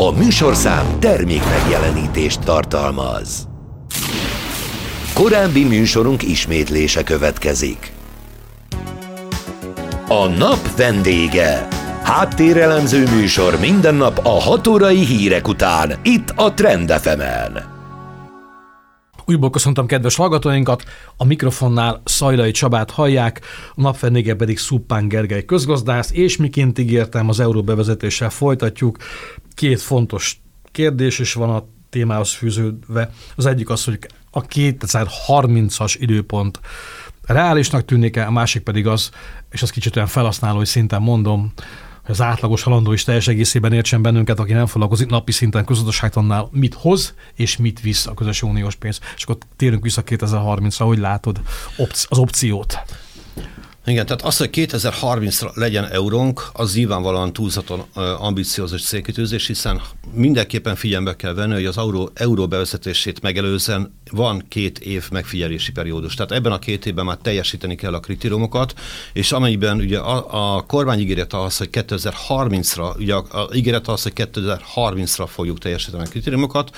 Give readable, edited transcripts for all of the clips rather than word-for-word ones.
A műsorszám termék megjelenítést tartalmaz. Korábbi műsorunk ismétlése következik. A nap vendége. Háttérelemző műsor minden nap a 6 órai hírek után, itt a Trend FM-en. Újból köszöntöm kedves hallgatóinkat, a mikrofonnál Szajlai Csabát hallják, a nap vendége pedig Szuppán Gergely közgazdász, és miként ígértem, az euró bevezetéssel folytatjuk. Két fontos kérdés is van a témához fűződve. Az egyik az, hogy a 2030-as időpont reálisnak tűnik-e, a másik pedig az, és az kicsit olyan felhasználói szinten mondom, hogy az átlagos halandó is teljes egészében értsen bennünket, aki nem foglalkozik napi szinten közgazdaságtannál, mit hoz és mit visz a közös uniós pénz. És akkor térünk vissza 2030-ra, hogy látod az opciót? Igen, tehát az, hogy 2030-ra legyen eurónk, az nyilvánvalóan túlzaton ambiciózus célkitűzés, hiszen mindenképpen figyelembe kell venni, hogy az euró bevezetését megelőzően van 2 év megfigyelési periódus. Tehát ebben a 2 évben már teljesíteni kell a kritériumokat, és amennyiben ugye a kormány ígéret az, hogy 2030-ra, ugye a ígéret az, hogy 2030-ra fogjuk teljesíteni a kritériumokat,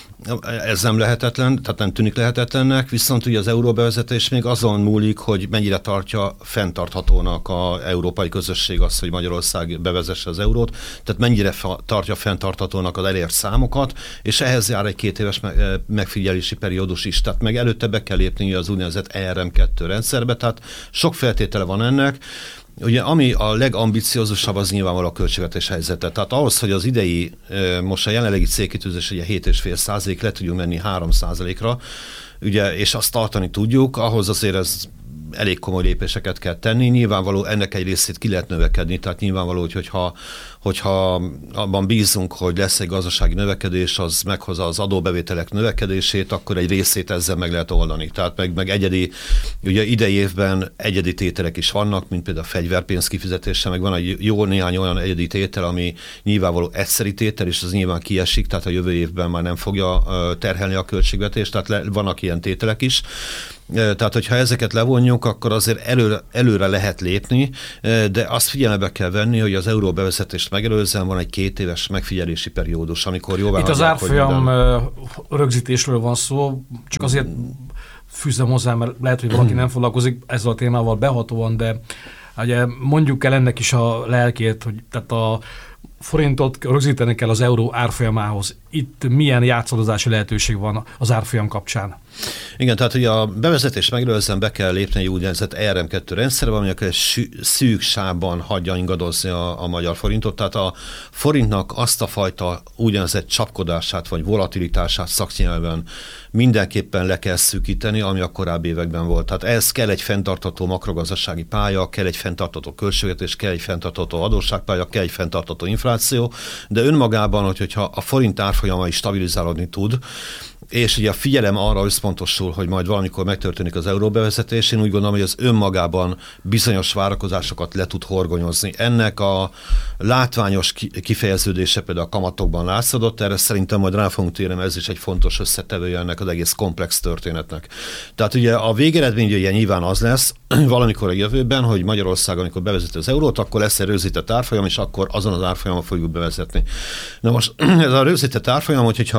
ez nem lehetetlen, tehát nem tűnik lehetetlennek, viszont ugye az euróbevezetés még azon múlik, hogy mennyire tartja fenntarthatónak az európai közösség azt, hogy Magyarország bevezesse az eurót, tehát mennyire tartja fenntarthatónak az elért számokat, és ehhez jár egy 2 éves megfigyelési periódus is, tehát meg előtte be kell lépni az úgynevezett ERM2 rendszerbe, tehát sok feltétele van ennek. Ugye, ami a legambiciózusabb, az nyilvánvalóan a költségvetés helyzete. Tehát ahhoz, hogy az idei, most a jelenlegi célkitűzés, ugye 7,5% le tudjunk menni 3%-ra, ugye, és azt tartani tudjuk, ahhoz azért ez elég komoly lépéseket kell tenni. Nyilvánvaló ennek egy részét ki lehet növekedni, tehát nyilvánvaló, hogyha abban bízunk, hogy lesz egy gazdasági növekedés, az meghozza az adóbevételek növekedését, akkor egy részét ezzel meg lehet oldani. Tehát meg egyedi, ugye idei évben egyedi tételek is vannak, mint például a fegyverpénz kifizetése, meg van egy jó néhány olyan egyedi tétel, ami nyilvánvaló egyszeri tétel, és az nyilván kiesik, tehát a jövő évben már nem fogja terhelni a költségvetést, tehát vannak ilyen tételek is. Tehát, hogyha ezeket levonjuk, akkor azért előre lehet lépni, de azt figyelembe kell venni, hogy az euró bevezetést megelőzően van egy 2 éves megfigyelési periódus, amikor jóvá itt hagyják, az árfolyam rögzítésről van szó, csak azért fűzem hozzá, mert lehet, hogy valaki nem foglalkozik ezzel a témával behatóan, de ugye mondjuk el ennek is a lelkét, hogy tehát a forintot rögzíteni kell az euró árfolyamához. Itt milyen játszadozási lehetőség van az árfolyam kapcsán? Igen, tehát ugye a bevezetés megelőzően be kell lépni egy úgynevezett ERM2 rendszerbe, ami egy szűk sávban hagyja ingadozni a magyar forintot. Tehát a forintnak azt a fajta úgynevezett csapkodását vagy volatilitását szaknyelven mindenképpen le kell szűkíteni, ami a korábbi években volt. Tehát ez kell egy fenntartható makrogazdasági pálya, kell egy fenntartható költségvetés, kell egy fenntartható adósságpálya, kell egy fenntartható infláció, de önmagában, hogyha a forint árfolyama is stabilizálódni tud, és ugye a figyelem arra összpontosul, hogy majd valamikor megtörténik az euróbevezetés, én úgy gondolom, hogy az önmagában bizonyos várakozásokat le tud horgonyozni. Ennek a látványos kifejeződése például a kamatokban látszódott, erre szerintem majd rá fogunk térni, ez is egy fontos összetevője ennek az egész komplex történetnek. Tehát ugye a végeredmény ugye nyilván az lesz, valamikor a jövőben, hogy Magyarország, amikor bevezeti az eurót, akkor lesz egy rögzített árfolyam, és akkor azon az árfolyamon fogjuk bevezetni. Na most ez a rögzített árfolyam, hogyha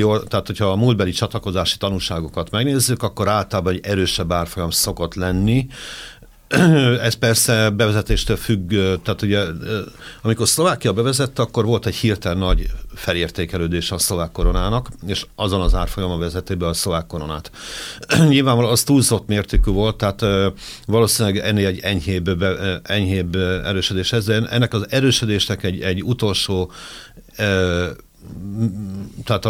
a múltbeli csatlakozási tanulságokat megnézzük, akkor általában egy erősebb árfolyam szokott lenni. Ez persze bevezetéstől függ, tehát ugye amikor Szlovákia bevezette, akkor volt egy hirtelen nagy felértékelődés a szlovák koronának, és azon az árfolyama vezette be a szlovák koronát. Nyilvánvalóan az túlzott mértékű volt, tehát valószínűleg ennél egy enyhébb erősödés ez, de ennek az erősödésnek egy utolsó, tehát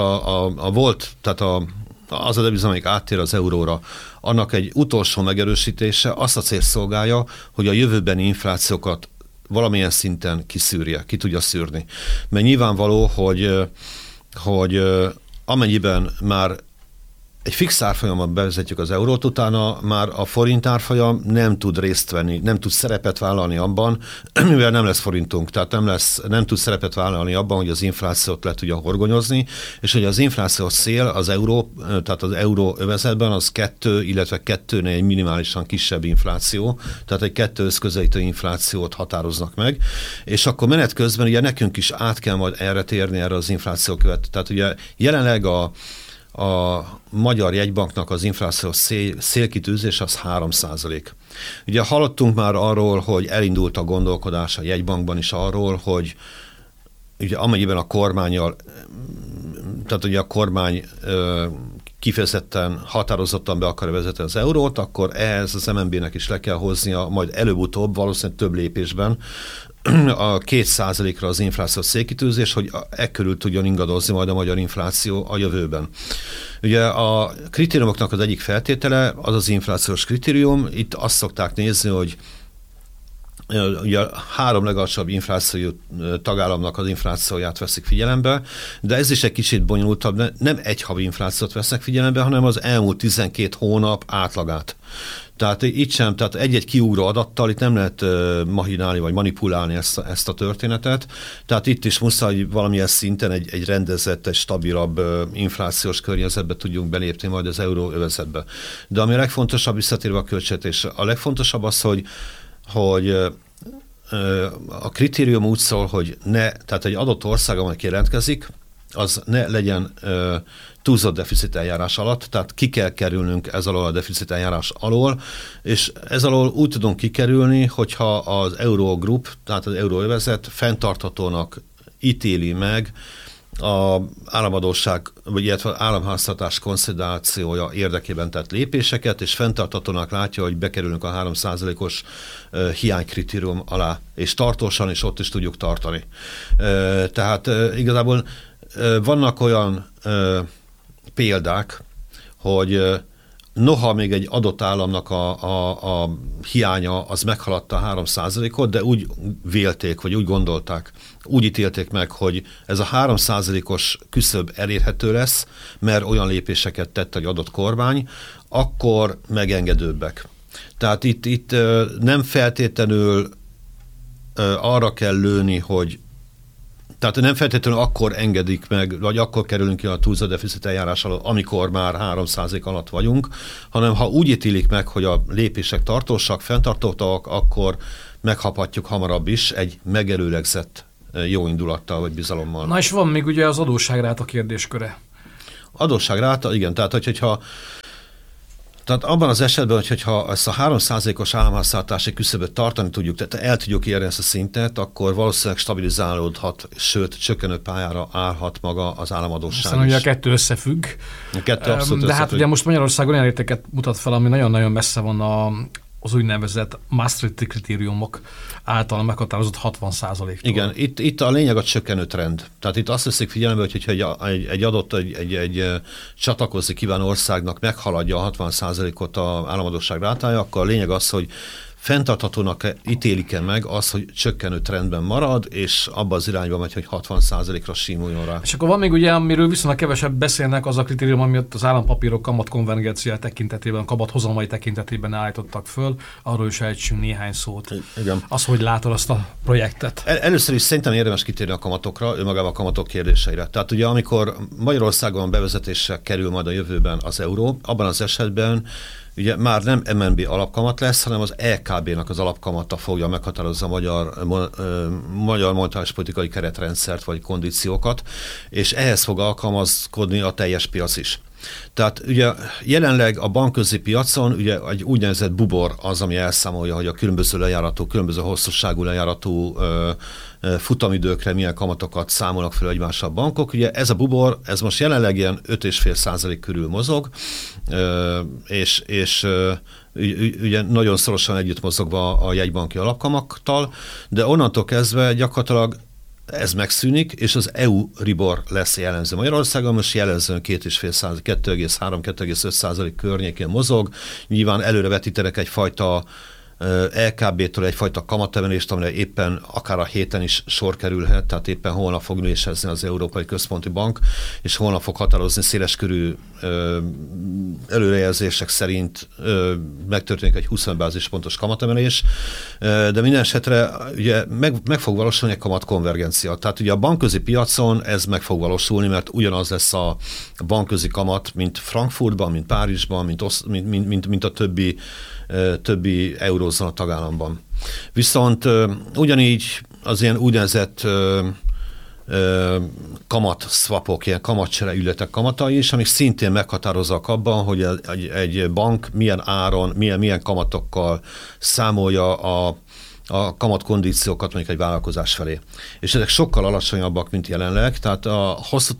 az a deviza, amelyik áttér az euróra, annak egy utolsó megerősítése azt a célt szolgálja, hogy a jövőbeni inflációkat valamilyen szinten ki tudja szűrni. Mert nyilvánvaló, hogy amennyiben már egy fix árfolyamon bevezetjük az eurót, utána már a forint árfolyam nem tud részt venni, nem tud szerepet vállalni abban, mivel nem lesz forintunk, tehát nem tud szerepet vállalni abban, hogy az inflációt le tudja horgonyozni, és hogy az inflációs cél az euró, tehát az euró övezetben az 2, illetve 2-nél egy minimálisan kisebb infláció, tehát egy 2-höz közelítő inflációt határoznak meg, és akkor menet közben ugye nekünk is át kell majd erre térni, erre az infláció követ. Tehát ugye jelenleg a Magyar Jegybanknak az inflációs célkitűzés az 3%. Ugye hallottunk már arról, hogy elindult a gondolkodás a jegybankban is arról, hogy ugye amennyiben a kormánnyal, tehát ugye a kormány kifejezetten határozottan be akar vezetni az eurót, akkor ehhez az MNB-nek is le kell hoznia, majd előbb-utóbb valószínűleg több lépésben a 2%-ra az inflációs célkitűzés, hogy körül tudjon ingadozni majd a magyar infláció a jövőben. Ugye a kritériumoknak az egyik feltétele az az inflációs kritérium, itt azt szokták nézni, hogy ugye a 3 legalacsonyabb inflációjú tagállamnak az inflációját veszik figyelembe, de ez is egy kicsit bonyolultabb, nem egy havi inflációt vesznek figyelembe, hanem az elmúlt 12 hónap átlagát. Tehát itt sem, tehát egy-egy kiugró adattal itt nem lehet machinálni vagy manipulálni ezt a történetet. Tehát itt is muszáj valamilyen szinten egy rendezett, egy stabilabb inflációs környezetbe tudjunk belépni majd az euróövezetbe. De ami a legfontosabb, visszatérve a költségvetésre, a legfontosabb az, hogy a kritérium úgy szól, hogy tehát egy adott ország, amely jelentkezik, az ne legyen túlzott deficit eljárás alatt, tehát ki kell kerülnünk ez alól a deficit eljárás alól, és ez alól úgy tudunk kikerülni, hogyha az Eurogroup, tehát az euróövezet fenntarthatónak ítéli meg a államadósság, vagy illetve államháztartás konszolidációja érdekében tett lépéseket, és fenntarthatónak látja, hogy bekerülünk a 3%-os hiánykritérium alá, és tartósan, és ott is tudjuk tartani. Tehát igazából vannak olyan példák, hogy noha még egy adott államnak a hiánya az meghaladta a 3%-ot, de úgy vélték, vagy úgy gondolták, úgy ítélték meg, hogy ez a 3%-os küszöb elérhető lesz, mert olyan lépéseket tett egy adott kormány, akkor megengedőbbek. Tehát itt nem feltétlenül arra kell lőni, hogy tehát nem feltétlenül akkor engedik meg, vagy akkor kerülünk ki a túlzott deficit eljárás alól, amikor már 3% alatt vagyunk, hanem ha úgy ítélik meg, hogy a lépések tartósak, fenntartóak, akkor megkaphatjuk hamarabb is egy megelőlegzett jó indulattal vagy bizalommal. Na és van még ugye az adósságráta kérdésköre. Adósságráta, igen, tehát abban az esetben, hogyha ezt a 3%-os államháztartási küszöböt tartani tudjuk, tehát el tudjuk érni ezt a szintet, akkor valószínűleg stabilizálódhat, sőt, csökkenő pályára állhat maga az államadósság. Aztán ugye a kettő összefügg. A kettő abszolút de hát ugye most Magyarországon olyan értéket mutat fel, ami nagyon-nagyon messze van az úgynevezett Maastrichti kritériumok által meghatározott 60%-tól. Igen, itt a lényeg a csökkenő trend. Tehát itt azt veszik figyelembe, hogyha egy adott, egy csatlakozni kívánó országnak meghaladja a 60%-ot az államadósság rátája, akkor a lényeg az, hogy fenntarthatónak ítélik-e meg az, hogy csökkenő trendben marad, és abba az irányba megy, hogy 60%-ra simuljon rá. És akkor van még ugye, amiről viszonylag kevesebb beszélnek, az a kritérium, amit az állampapírok kamatkonvergencia tekintetében, kamathozamai tekintetében állítottak föl, arról is ejtsünk néhány szót. Igen. Az, hogy látod azt a projektet? Először is szerintem érdemes kitérni a kamatokra, önmagában a kamatok kérdéseire. Tehát ugye amikor Magyarországon bevezetésre kerül majd a jövőben az euró, abban az esetben ugye már nem MNB alapkamat lesz, hanem az EKB-nak az alapkamata fogja meghatározni a magyar monetáris politikai keretrendszert vagy kondíciókat, és ehhez fog alkalmazkodni a teljes piac is. Tehát ugye jelenleg a bankközi piacon ugye egy úgynevezett bubor az, ami elszámolja, hogy a különböző hosszúságú lejáratú futamidőkre milyen kamatokat számolnak fel egymással a bankok. Ugye ez a bubor, ez most jelenleg ilyen 5,5% körül mozog, és ugye nagyon szorosan együtt mozogva a jegybanki alapkamattal, de onnantól kezdve gyakorlatilag ez megszűnik, és az EU-ribor lesz jellemző. Magyarországon most jellemzően 2,5%, 2,3-2,5% környékén mozog. Nyilván előrevetítenek egyfajta LKB-től egyfajta kamatemelést, amire éppen akár a héten is sor kerülhet, tehát éppen holnap fog ülésezni az Európai Központi Bank, és holnap fog határozni széleskörű előrejelzések szerint megtörténik egy 20 bázispontos kamatemelés, de minden esetre ugye meg fog valósulni egy kamatkonvergencia. Tehát ugye a bankközi piacon ez meg fog valósulni, mert ugyanaz lesz a bankközi kamat, mint Frankfurtban, mint Párizsban, mint a többi eurózóna tagállamban. Viszont ugyanígy az ilyen úgynevezett kamatszwapok, ilyen kamatcsere ügyletek kamatai is, amik szintén meghatároznak abban, hogy egy bank milyen áron, milyen kamatokkal számolja a kamatkondíciókat mondjuk egy vállalkozás felé. És ezek sokkal alacsonyabbak, mint jelenleg, tehát a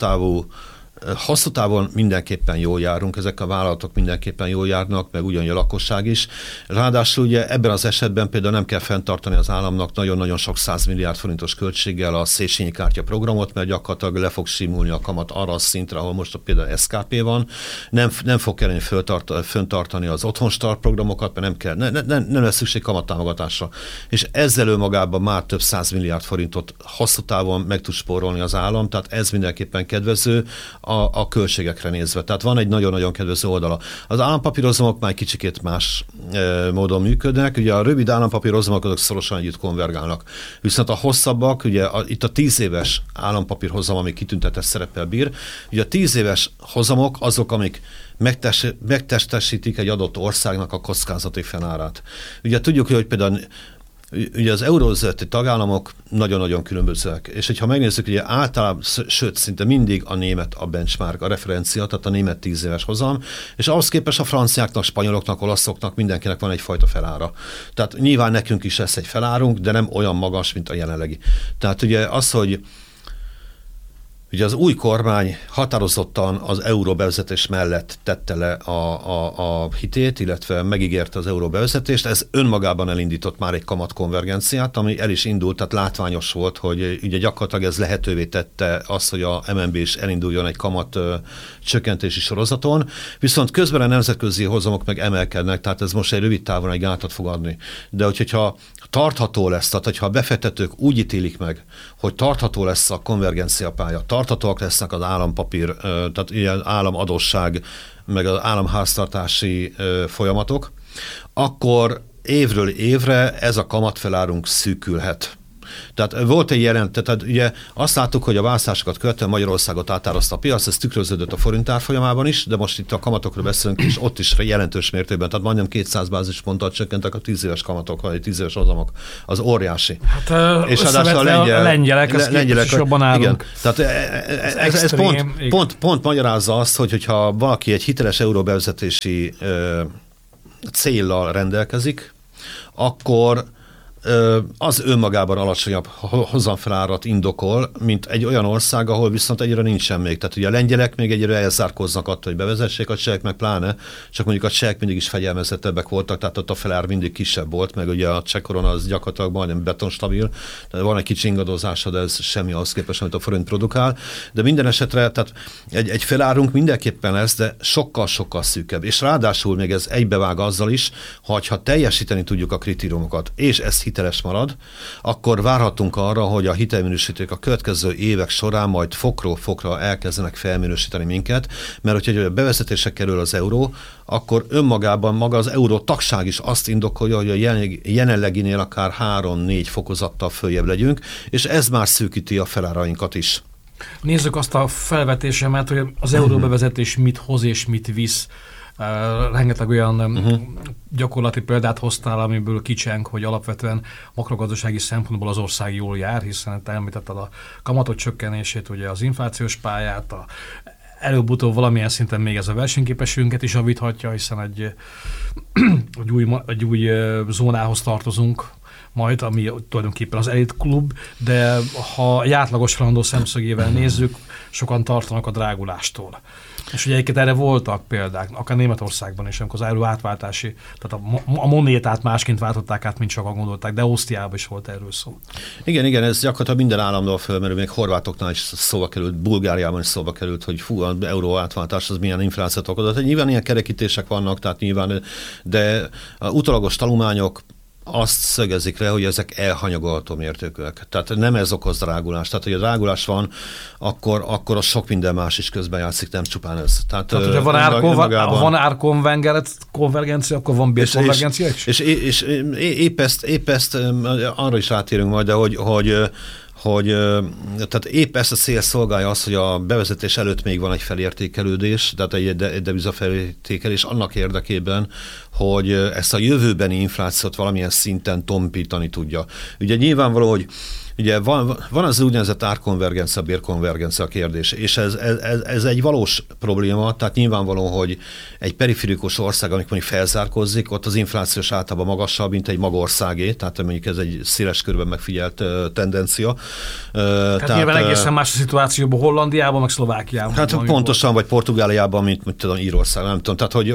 hosszú távon mindenképpen jól járunk, ezek a vállalatok mindenképpen jól járnak, meg ugyanúgy a lakosság is. Ráadásul ugye ebben az esetben például nem kell fenntartani az államnak nagyon-nagyon sok 100 milliárd forintos költséggel a Széchenyi kártya programot, mert gyakorlatilag le fog simulni a kamat arra a szintre, ahol most például SKP van. Nem fog kelleni fenntartani az otthonstart programokat, mert nem lesz szükség kamattámogatásra. És ezzel önmagában már több 100 milliárd forintot hosszú távon meg tud spórolni az állam, tehát ez mindenképpen kedvező a költségekre nézve. Tehát van egy nagyon-nagyon kedvező oldala. Az állampapírozomok már kicsikét más módon működnek. Ugye a rövid állampapírozomok azok szorosan együtt konvergálnak. Viszont a hosszabbak, ugye itt a 10 éves állampapírhozam, ami kitüntetett szereppel bír, ugye a 10 éves hozamok azok, amik megtestesítik egy adott országnak a kockázati fennárát. Ugye tudjuk, hogy például ugye az eurózati tagállamok nagyon-nagyon különbözőek, és hogyha megnézzük, ugye általában, sőt, szinte mindig a német a benchmark, a referencia, tehát a német 10 éves hozam, és ahhoz képest a franciáknak, spanyoloknak, olaszoknak mindenkinek van egyfajta felára. Tehát nyilván nekünk is lesz egy felárunk, de nem olyan magas, mint a jelenlegi. Tehát ugye az, hogy ugye az új kormány határozottan az euró bevezetés mellett tette le a hitét, illetve megígérte az euró bevezetést. Ez önmagában elindított már egy kamatkonvergenciát, ami el is indult, tehát látványos volt, hogy ugye gyakorlatilag ez lehetővé tette azt, hogy a MNB is elinduljon egy kamat csökkentési sorozaton, viszont közben a nemzetközi hozamok meg emelkednek, tehát ez most egy rövid távon egy gátat fog adni. De hogyha tartható lesz, tehát hogyha a befektetők úgy ítélik meg, hogy tartható lesz a konvergenciapálya, tarthatóak lesznek az állampapír, tehát ilyen államadósság, meg az államháztartási folyamatok, akkor évről évre ez a kamatfelárunk szűkülhet. Tehát volt egy tehát ugye azt láttuk, hogy a választásokat követően Magyarországot átárazta a piac, ez tükröződött a forint árfolyamában is, de most itt a kamatokról beszélünk, és ott is jelentős mértékben, tehát majdnem 200 bázisponttal csökkentek a 10 éves kamatok, vagy 10 éves hozamok. Az óriási. Hát és a lengyelek is jobban állunk. Igen. Tehát ez pont magyarázza azt, hogyha valaki egy hiteles euróbevezetési céllal rendelkezik, akkor az önmagában alacsonyabb hozamfelárat indokol, mint egy olyan ország, ahol viszont egyre nincsen még. Tehát ugye a lengyelek még egyre elzárkóznak attól, hogy bevezessék, a csehek meg pláne, csak mondjuk a csehek mindig is fegyelmezettebbek voltak, tehát ott a felár mindig kisebb volt, meg ugye a cseh korona az gyakorlatilag majdnem betonstabil, tehát van egy kicsi ingadozása, de ez semmi ahhoz képest, amit a forint produkál. De minden esetre, tehát egy felárunk mindenképpen lesz, de sokkal-sokkal szűkebb. És ráadásul még ez egybevág azzal is, hogy ha teljesíteni tudjuk a kritériumokat, és ez hiteles marad, akkor várhatunk arra, hogy a hitelminősítők a következő évek során majd fokról fokra elkezdenek felminősíteni minket, mert hogyha bevezetésre kerül az euró, akkor önmagában maga az euró tagság is azt indokolja, hogy a jelenleginél akár 3-4 fokozattal följebb legyünk, és ez már szűkíti a felárainkat is. Nézzük azt a felvetésemet, hogy az euróbevezetés mit hoz és mit visz. Rengeteg olyan gyakorlati példát hoztál, amiből kicseng, hogy alapvetően makrogazdasági szempontból az ország jól jár, hiszen te említetted a kamatok csökkenését, ugye az inflációs pályát, előbb-utóbb valamilyen szinten még ez a versenyképességünket is javíthatja, hiszen egy új zónához tartozunk majd, ami tulajdonképpen az elit klub, de ha egy átlagos halandó szemszögével nézzük, sokan tartanak a drágulástól. És ugye egyébként erre voltak példák, akár Németországban is, amikor az euró átváltási, tehát a monétát másként váltották át, mint sokan gondolták, de Ausztriában is volt erről szó. Igen, ez gyakorlatilag minden államról fölmerül, még horvátoknál is szóba került, Bulgáriában is szóba került, hogy az euró átváltás az milyen inflációt okozott. Nyilván ilyen kerekítések vannak, tehát nyilván, de utólagos tanulmányok azt szögezik le, hogy ezek elhanyagolható mértékűek. Tehát nem ez okoz drágulást. Tehát, hogy a drágulás van, akkor az sok minden más is közben játszik, nem csupán ez. Tehát hogyha van árkonvergencia, akkor van bérkonvergencia is? És épp ezt arra is rátérünk majd, de hogy tehát épp ezt a cél szolgálja az, hogy a bevezetés előtt még van egy felértékelődés, tehát egy deviza felértékelés annak érdekében, hogy ezt a jövőbeni inflációt valamilyen szinten tompítani tudja. Ugye nyilvánvaló, hogy ugye van az úgynevezett árkonvergencia, bérkonvergencia kérdés, és ez egy valós probléma, tehát nyilvánvaló, hogy egy periférikus ország, amikor mondjuk felzárkózik, ott az inflációs általában magasabb, mint egy magországé, tehát mondjuk ez egy széles körben megfigyelt tendencia. Tehát nyilván egészen más a szituációban, Hollandiában, meg Szlovákiában. Hát pontosan, vagy Portugáliában, mint tudom, Írország, nem tudom. Tehát,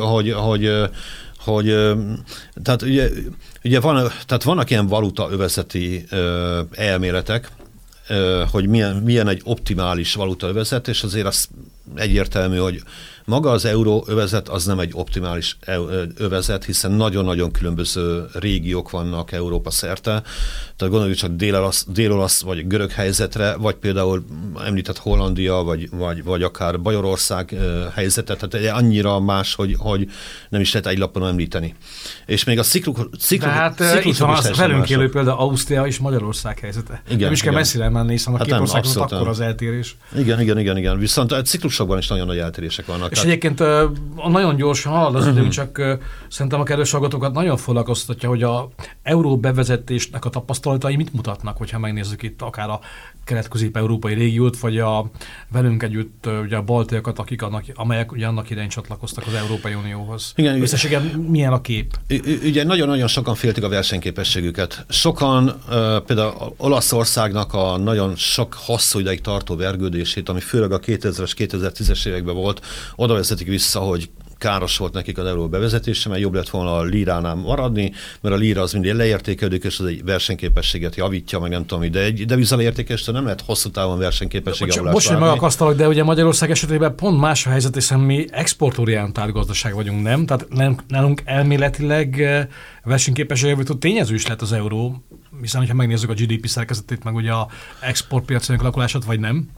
tehát ugye vannak ilyen valutaövezeti elméletek, hogy milyen egy optimális valutaövezet, és azért az egyértelmű, hogy maga az euróövezet az nem egy optimális övezet, hiszen nagyon-nagyon különböző régiók vannak Európa szerte. Tehát gondoljuk csak dél-olasz vagy görög helyzetre, vagy például említett Hollandia, vagy akár Bajorország helyzetet, tehát annyira más, hogy nem is lehet egy lapon említeni. És még a ciklus itt van az velünk élő például Ausztria és Magyarország helyzete. Igen, nem is kell messzire menni, hiszen a két országban akkor az eltérés. Igen. Viszont a ciklusokban is nagyon nagy eltérések vannak. És egyébként nagyon gyorsan halad az időm, csak szerintem a kedves hallgatókat nagyon foglalkoztatja, hogy a euró bevezetésnek a tapasztalatai mit mutatnak, hogyha megnézzük itt akár a kelet-közép-európai régiót, vagy a velünk együtt ugye a baltiakat, amelyek ugye annak idején csatlakoztak az Európai Unióhoz. Igen, összességében milyen a kép? Ugye nagyon-nagyon sokan féltik a versenyképességüket. Sokan például Olaszországnak a nagyon sok hosszú ideig tartó vergődését, ami főleg a 2000-es, 2010-es években volt, oda vezetik vissza, hogy káros volt nekik az euró bevezetése, mert jobb lett volna a líránál maradni, mert a líra az mindig leértékelődik, és az egy versenyképességet javítja, meg nem tudom, de egy devizaértékeléstől nem lehet hosszú távon versenyképességet javulást várni. Most, hogy megakasztalak, de ugye Magyarország esetében pont más a helyzet, hiszen mi exportorientált gazdaság vagyunk, nem? Tehát nálunk elméletileg versenyképességet javító tényező is lett az euró, hiszen, hogyha megnézzük a GDP szerkezetét, meg ugye a exportpiacának alakulását, vagy nem?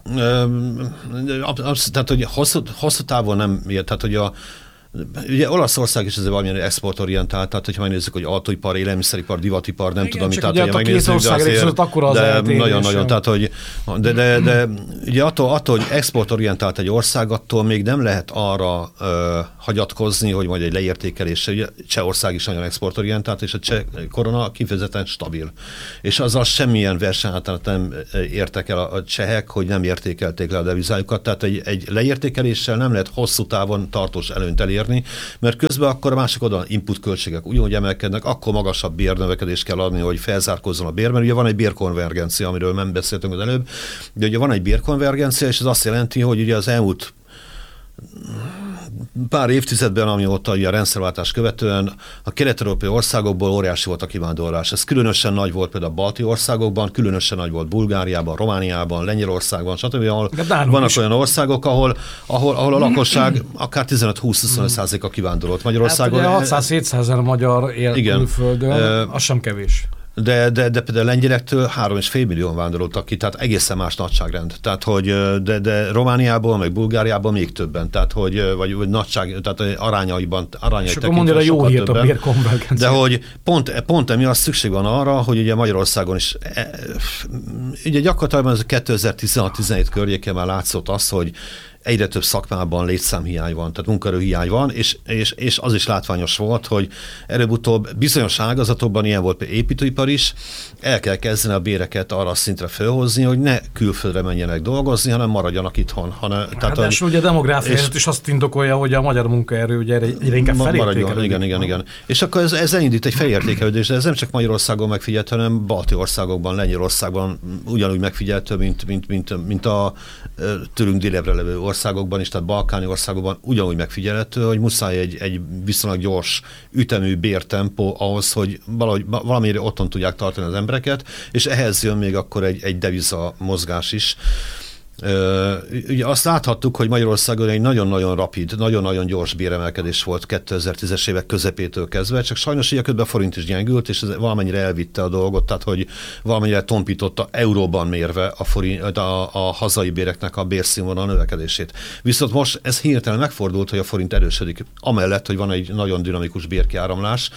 Tehát, hogy hosszú távon nem, tehát, hogy ugye Olaszország is azért valamilyen exportorientált, tehát hogyha megnézzük, hogy autóipar, élelmiszeripar, divatipar, nem tudom, mit, tehát megnézzük, de azért nagyon-nagyon, tehát hogy de ugye attól, hogy exportorientált egy ország, attól még nem lehet arra hagyatkozni, hogy majd egy leértékelésre, ugye Csehország is nagyon exportorientált, és a cseh korona kifejezetten stabil. És azzal semmilyen versenyhátrányát nem értek el a csehek, hogy nem értékelték le a devizájukat, tehát egy leértékeléssel nem lehet hosszú távon tartós előnyt elérni, mert közben akkor a másik oldalon input költségek ugyanúgy emelkednek, akkor magasabb bérnövekedést kell adni, hogy felzárkózzon a bér, mert ugye van egy bérkonvergencia, amiről nem beszéltünk az előbb, de ugye van egy bérkonvergencia, és ez azt jelenti, hogy ugye az elmúlt pár évtizedben, amióta a rendszerváltás követően a kelet-európai országokból óriási volt a kivándorlás. Ez különösen nagy volt például a balti országokban, különösen nagy volt Bulgáriában, Romániában, Lengyelországban, stb. Ahol vannak olyan országok, ahol a lakosság akár 15-20-25%-a kivándorolt. Magyarországon... Hát ugye 600-700 magyar él külföldön, az sem kevés. De például a lengyelektől 3,5 millió vándoroltak ki, tehát egészen más nagyságrend. Tehát, hogy de Romániából, meg Bulgáriából még többen, tehát, hogy vagy nagyság, tehát arányai tekintve sokkal jó hírt a bérkonvergencia. De hogy pont emiatt szükség van arra, hogy ugye Magyarországon is, ugye gyakorlatilag az 2016-17 környéken már látszott az, hogy egyre több szakmában létszámhiány van, tehát munkaerőhiány van, és az is látványos volt, hogy előbb-utóbb bizonyos ágazatokban, ilyen volt például építőipar is, el kell kezdeni a béreket arra a szintre felhozni, hogy ne külföldre menjenek dolgozni, hanem maradjanak itthon. Ráadásul ugye a demográfia helyzet is azt indokolja, hogy a magyar munkaerő ugye egyre inkább felértékelődik. Igen. És akkor ez elindít egy felértékelődés, de ez nem csak Magyarországon megfigyelhető, hanem balti országokban, Lengyelországban ugyanúgy megfigyelhető, mint a tőlünk délebbre levő országokban is, tehát balkáni országokban ugyanúgy megfigyelhető, hogy muszáj egy viszonylag gyors ütemű bértempó ahhoz, hogy valamire otthon tudják tartani az embereket, és ehhez jön még akkor egy deviza mozgás is. Ugye azt láthattuk, hogy Magyarországon egy nagyon-nagyon rapid, nagyon-nagyon gyors béremelkedés volt 2010-es évek közepétől kezdve, csak sajnos így a forint is gyengült, és ez valamennyire elvitte a dolgot, tehát hogy valamennyire tompította euróban mérve a hazai béreknek a bérszínvonal növekedését. Viszont most ez hirtelen megfordult, hogy a forint erősödik, amellett, hogy van egy nagyon dinamikus bérkiáramlás,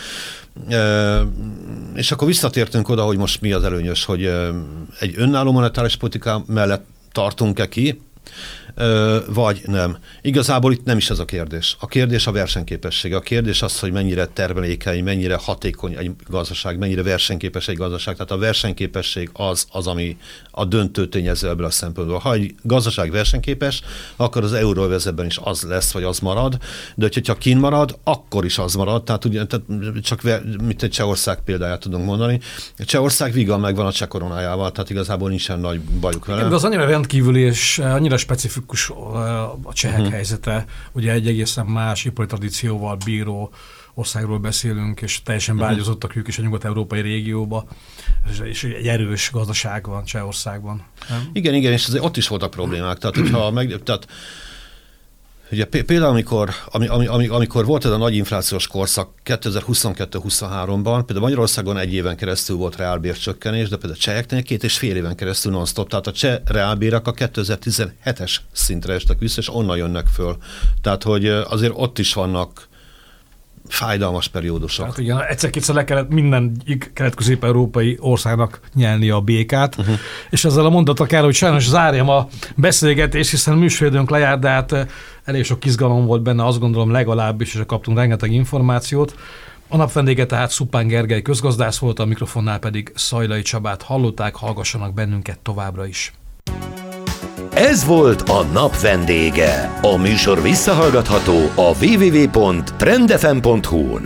és akkor visszatértünk oda, hogy most mi az előnyös, hogy egy önálló monetáris politika mellett tartunk-e ki, vagy nem. Igazából itt nem is ez a kérdés. A kérdés a versenyképesség. A kérdés az, hogy mennyire termelékeny, mennyire hatékony egy gazdaság, mennyire versenyképes egy gazdaság. Tehát a versenyképesség az, ami a döntő tényező ebből a szempontból. Ha egy gazdaság versenyképes, akkor az euróövezetben is az lesz, vagy az marad, de hogyha kint marad, akkor is az marad. Tehát csak mint egy Csehország példáját tudunk mondani. Csehország vígan megvan a cseh koronájával, tehát igazából nincsen nagy bajuk vele. De az annyira rendkívüli és annyira specifikus a csehek helyzete. Ugye egy egészen más ipari tradícióval bíró országról beszélünk, és teljesen beágyazottak ők is a nyugat-európai régióba, és egy erős gazdaság van Csehországban. Nem? Igen, és ott is voltak problémák. Tehát, ugye például, amikor volt ez a nagy inflációs korszak 2022-23-ban, például Magyarországon egy éven keresztül volt reálbércsökkenés, de például a cseheknél 2,5 éven keresztül non-stop. Tehát a cseh reálbérek a 2017-es szintre estek vissza, és onnan jönnek föl. Tehát, hogy azért ott is vannak fájdalmas periódusok. Tehát igen, egyszer-kétszer le kellett minden kelet-közép-európai országnak nyelni a békát, és ezzel a mondattal kell, hogy sajnos zárjam a beszélgetést, hiszen műsoridőnk lejárt, de hát elég sok izgalom volt benne, azt gondolom legalábbis, és kaptunk rengeteg információt. A nap vendége tehát Szuppán Gergely közgazdász volt, a mikrofonnál pedig Szajlai Csabát hallották, hallgassanak bennünket továbbra is. Ez volt a nap vendége. A műsor visszahallgatható a www.trendfm.hu-n.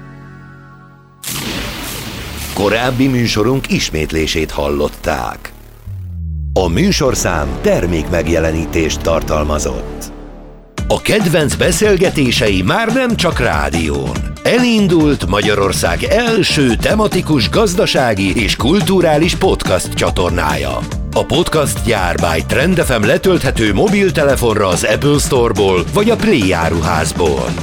Korábbi műsorunk ismétlését hallották. A műsorszám termék megjelenítést tartalmazott. A kedvenc beszélgetései már nem csak rádión. Elindult Magyarország első tematikus gazdasági és kulturális podcast csatornája. A podcast gyár by Trend FM letölthető mobiltelefonra az Apple Store-ból vagy a Play áruházból.